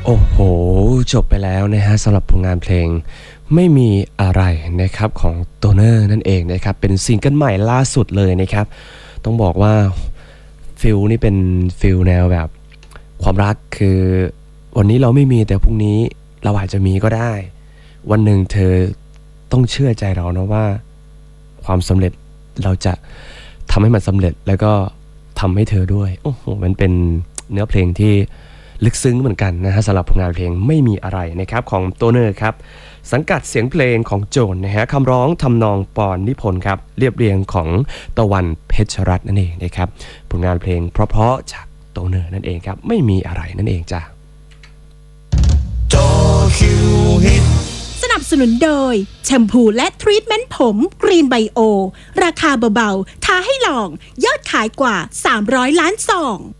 โอ้โหจบไปแล้วนะฮะสำหรับผลงานเพลงไม่มีอะไรนะครับของโตเนอร์นั่นเองนะครับเป็นซิงเกิลใหม่ล่าสุดเลยนะครับต้องบอกว่าฟิลนี่เป็นฟิลแนวแบบความรักคือวันนี้เราไม่มีแต่พรุ่งนี้เราอาจจะมีก็ได้วันหนึ่งเธอต้องเชื่อใจเรานะว่าความสำเร็จเราจะทำให้มันสำเร็จแล้วก็ทำให้เธอด้วยโอ้โหมันเป็นเนื้อเพลงที่ลึกซึ้งเหมือนกันนะฮะสำหรับผลงานเพลงไม่มีอะไรนะครับของโตเนอร์ครับสังกัดเสียงเพลงของโจนนะฮะคำร้องทำนองปอนนิพนธ์ครับเรียบเรียงของตะวันเพชรรัตน์นั่นเองนะครับผลงานเพลงเพราะๆจากโตเนอร์นั่นเองครับไม่มีอะไรนั่นเองจ้ะจอคิวฮิตสนับสนุนโดยแชมพูและทรีทเมนต์ผมกรีนไบโอราคาเบาๆท้าให้ลองยอดขายกว่า300 ล้านซอง